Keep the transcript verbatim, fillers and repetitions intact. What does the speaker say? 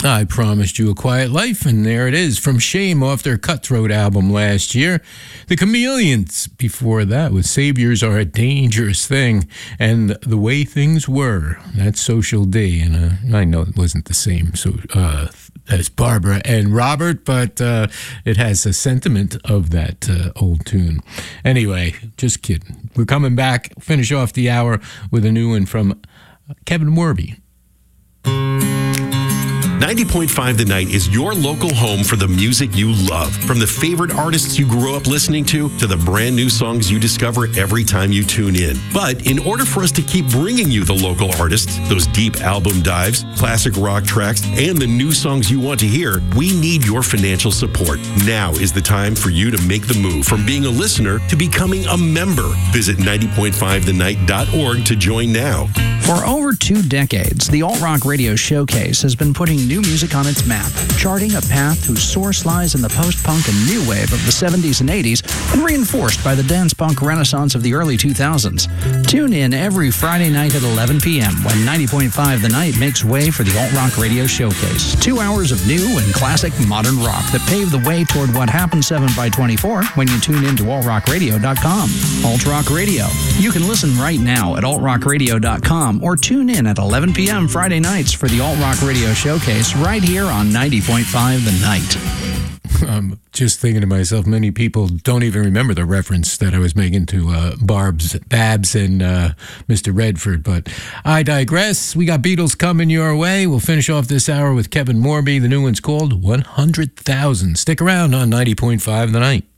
I Promised You a Quiet Life, and there it is, from Shame off their Cutthroat album last year. The Chameleons before that with Saviors Are a Dangerous Thing, and The Way Things Were. That's Social D, and uh, I know it wasn't the same so uh, as Barbara and Robert, but uh, it has a sentiment of that uh, old tune. Anyway, just kidding. We're coming back, finish off the hour with a new one from Kevin Morby. ninety point five The Night is your local home for the music you love. From the favorite artists you grew up listening to, to the brand new songs you discover every time you tune in. But in order for us to keep bringing you the local artists, those deep album dives, classic rock tracks, and the new songs you want to hear, we need your financial support. Now is the time for you to make the move from being a listener to becoming a member. Visit ninety point five the night dot org to join now. For over two decades, the Alt Rock Radio Showcase has been putting new music on its map, charting a path whose source lies in the post-punk and new wave of the seventies and eighties and reinforced by the dance-punk renaissance of the early two thousands. Tune in every Friday night at eleven p.m. when ninety point five The Night makes way for the Alt Rock Radio Showcase. Two hours of new and classic modern rock that pave the way toward what happens seven by twenty-four when you tune in to alt rock radio dot com. Alt Rock Radio. You can listen right now at alt rock radio dot com or tune in at eleven p.m. Friday nights for the Alt Rock Radio Showcase right here on ninety point five The Night. I'm just thinking to myself, many people don't even remember the reference that I was making to uh, Barb's, Babs and uh, Mister Redford, but I digress. We got Beatles coming your way. We'll finish off this hour with Kevin Morby. The new one's called one hundred thousand. Stick around on ninety point five The Night.